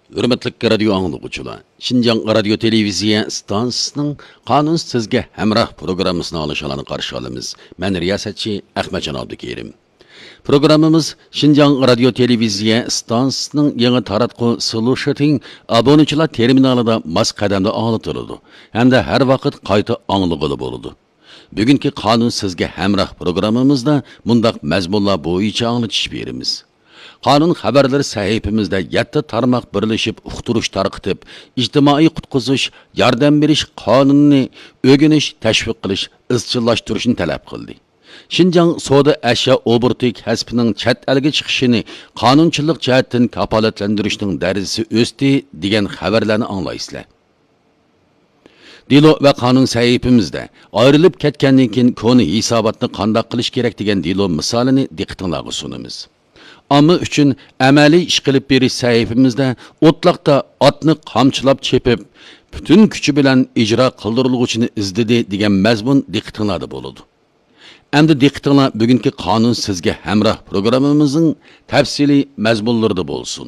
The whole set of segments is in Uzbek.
Hürmetlik radio anlıqçılar. Şinjan Radio Televiziya stansiyasının Qanun Sizge Hemrah programmasını alışalanı qarşı alımız. Ben riyasetçi Ahmetcan Abdukerim. Programımız Şinjan Radio Televiziya stansiyasının yeni taratqı solution abonıçılar terminalida mas qadamda anlatıldı. Hem de her vakit qayta anlıqılı boludu. Bugünkü Qanun Sizge Hemrah programımızda mundaq məzmunlar boyunca anlatış berimiz. Qanun xabarlari sahifamizda 7 tarmoq birlashib uqtirish tarqitib, ijtimoiy qutqizish, yordam berish qonunini o'rganish, tashviq qilish, izchillashtirishni talab qildi. Şinjan savdo ashyo obrti kasbining chet elga chiqishini qonunchilik jihatdan kafolatlantirishning darajasi o'sdi degan xabarlarni anglaysizlar. Dilo va qonun sahifamizda ayrilib ketgandan keyin koni hisobotni qanday qilish kerak degan dilo misolini diqqatingizga sunamiz. Amma üçün əməli iş qilib beriş sahifimizdə otlaqda atını qamçılab çepib, bütün küçü bilən icra qıldırılğıçını izledi degan məzmun diqqətinizdə boludu. Əmdi diqqətinizlər bugünkü Qanun Sizge Hemrah programımızın təfsili məzmunlarında bolsun.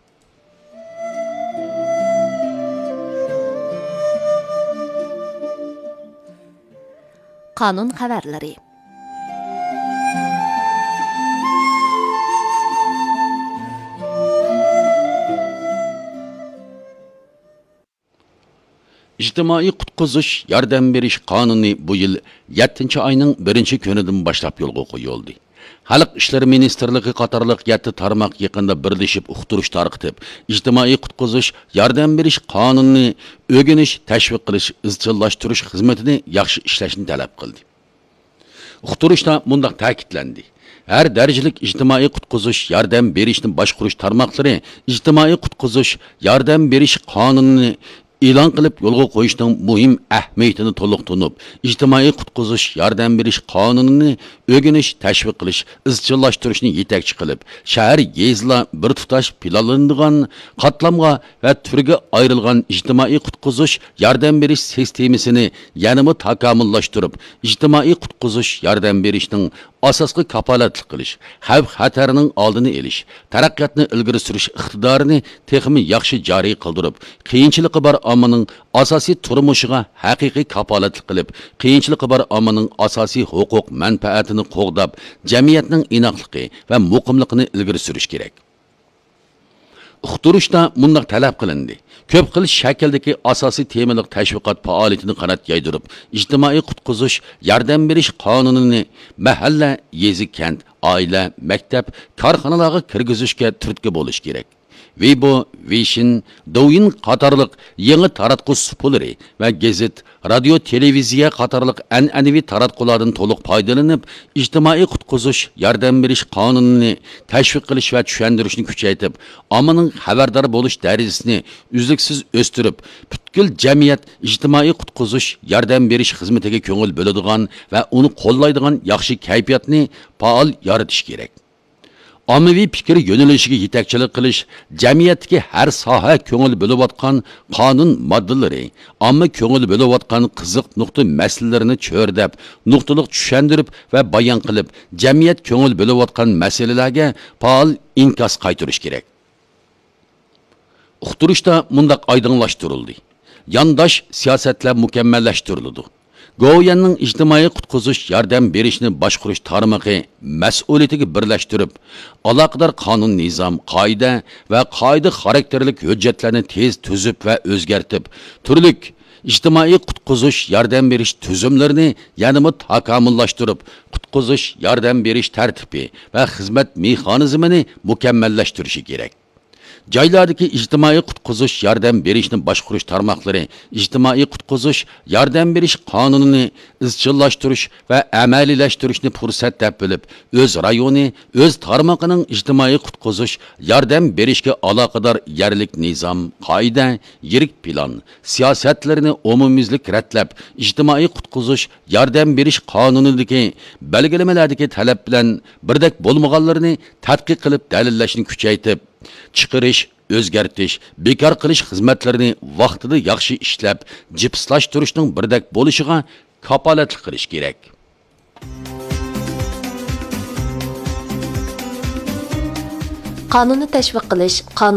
Qanun xəbərləri. İctimai qutqizish yordam berish qonuni bu yil 7 ayning 1-kunidan boshlab yo'lga qo'yildi. Xalq ishlari ministrligi qatorliq 7 tarmoq yaqinda birlashib uqtirish tarqitib, ijtimoiy qutqizish yordam berish qonunini o'rganish, tashviq qilish, izchillashtirish xizmatini yaxshi ishlashni talab qildi. Uqtirishda mundaq ta'kidlandi. Her darajalik ijtimoiy qutqizish yordam berishni boshqarish tarmoqlari ijtimoiy qutqizish yordam berish qonunini e'lon qilib yo'lga qo'yishning muhim ahamiyatini to'liq tunib, ijtimoiy qutqizish yordam berish qonunini o'rganish, tashviq qilish, izchillashtirishni yetakchi qilib, shahar yezla bir tutash planlanadigan qatlamga va turga ayrilgan ijtimoiy qutqizish yordam berish sistemasini yanada takomillashtirib, ijtimoiy qutqizish yordam berishning asosli kafolatlik qilish, xavf-xatarning oldini olish, taraqqiyotni ilgari surish iqtidorini texmi yaxshi joriy qildirib, qiyinchiligi bor ommaning asosiy turmushiga haqiqiy kafolatlik qilib, qiyinchiligi bor ommaning asosiy huquq manfaatini qo'g'dab, jamiyatning inoqligi va muqimligini ilgari surish kerak. Uqtirishda mundaq talab qilindi. Ko'p xil shakldagi asosiy temalik tashviqot faoliyatini qanot yaydirib, ijtimoiy qutqizish yordam berish qonunini mahalla, yezi kent, oila, maktab, korxonalarga kirgizishga turtki bo'lish kerak. Weibo, Weixin, Douyin qatorliq yangi taratqush supulari va gazet, radio, televiziya qatorliq an'anaviy taratqulardan to'liq foydalanib, ijtimoiy qutqizish yordam berish qonunini tashviq qilish va tushuntirishni kuchaytirib, ommaning xabardor bo'lish darajasini uzluksiz o'stirib, butkul jamiyat ijtimoiy qutqizish yordam berish xizmatiga ko'ngil bo'ladigan va uni qo'llaydigan yaxshi kayfiyatni faol yaratish kerak. Ommaviy fikr yo'nalishiga yetakchilik qilish, jamiyatdagi har soha ko'ngil bo'layotgan qonun moddalari, omma ko'ngil bo'layotgan qiziq nuqta masalalarini cho'rdab, nuqtaliq tushuntirib va bayon qilib, jamiyat ko'ngil bo'layotgan masalalarga faol inkos qaytarish kerak. Uqtirishda mundaq oydinlashtirildi. Yandash siyosatlar mukammallashtirildi. Go'yanning ijtimoiy qutqizish yordam berishni boshqarish tarmog'i mas'uliyatiga birlashtirib, aloqador qonun nizom, qoida va qoida xarakterlik hujjatlarni tez tuzib va o'zgartib, turlik ijtimoiy qutqizish yordam berish tuzumlarini yanada takomillashtirib, qutqizish yordam berish tartibi va xizmat mexanizmini mukammallashtirishi kerak. Joylardagi ijtimoiy qutqizish yordam berishni boshqarish tarmoqlari ijtimoiy qutqizish yordam berish qonunini izchillashtirish va amaliylashtiriishni fursat deb bilib, o'z rayoni, o'z tarmoqining ijtimoiy qutqizish yordam berishga aloqador yerlik nizom, qoida, yirik plan, siyosatlarini umumiylik ratlab, ijtimoiy qutqizish yordam berish qonunidagi belgilamalardagi talab bilan birdek bo'lmaganlarni tadqiq qilib dalillashni kuchaytirib, chiqarish, o'zgartish, bekor qilish xizmatlarini vaqtida yaxshi ishlab, jipslashtirishning birdek bo'lishiga kafolatlik qilish kerak. Qonunni tashviq qilish,